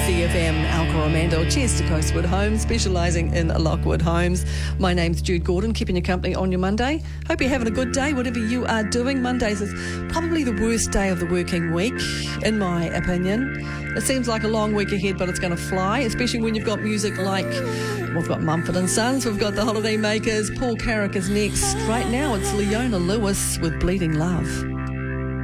CFM, Al Coromando, cheers to Coastwood Homes, specialising in Lockwood Homes. My name's Jude Gordon, keeping you company on your Monday. Hope you're having a good day, whatever you are doing. Mondays is probably the worst day of the working week, in my opinion. It seems like a long week ahead, but it's going to fly, especially when you've got music like, we've got Mumford & Sons, we've got the Holiday Makers, Paul Carrick is next. Right now, it's Leona Lewis with Bleeding Love.